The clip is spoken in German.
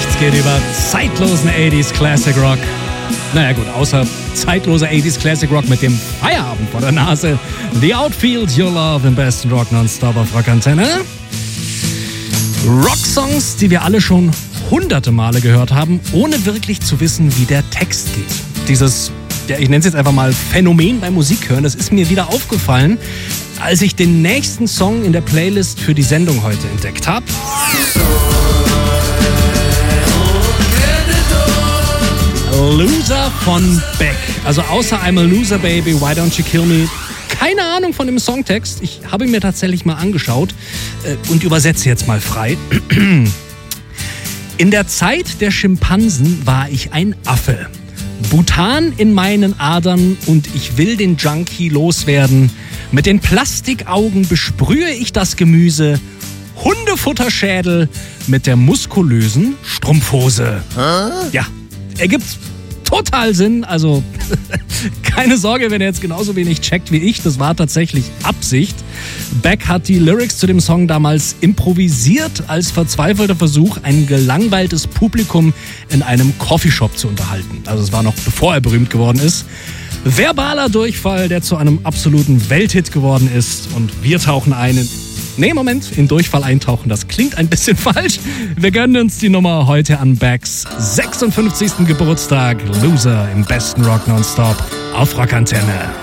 Nichts geht über zeitlosen 80s Classic Rock. Naja gut, außer zeitloser 80s Classic Rock mit dem Feierabend vor der Nase. The Outfield, Your Love im besten Rock nonstop auf Rockantenne. Rocksongs, die wir alle schon hunderte Male gehört haben, ohne wirklich zu wissen, wie der Text geht. Dieses, ja, ich nenne es jetzt einfach mal Phänomen beim Musikhören, das ist mir wieder aufgefallen, als ich den nächsten Song in der Playlist für die Sendung heute entdeckt habe. Loser von Beck. Also außer I'm a Loser Baby, Why Don't You Kill Me? Keine Ahnung von dem Songtext. Ich habe ihn mir tatsächlich mal angeschaut und übersetze jetzt mal frei. In der Zeit der Schimpansen war ich ein Affe. Butan in meinen Adern und ich will den Junkie loswerden. Mit den Plastikaugen besprühe ich das Gemüse. Hundefutterschädel mit der muskulösen Strumpfhose. Ja, ergibt total Sinn. Also keine Sorge, wenn ihr jetzt genauso wenig checkt wie ich. Das war tatsächlich Absicht. Beck hat die Lyrics zu dem Song damals improvisiert als verzweifelter Versuch, ein gelangweiltes Publikum in einem Coffeeshop zu unterhalten. Also es war noch bevor er berühmt geworden ist. Verbaler Durchfall, der zu einem absoluten Welthit geworden ist. Und wir tauchen ein in Durchfall eintauchen, das klingt ein bisschen falsch. Wir gönnen uns die Nummer heute an Becks 56. Geburtstag. Loser im besten Rock nonstop auf Rockantenne.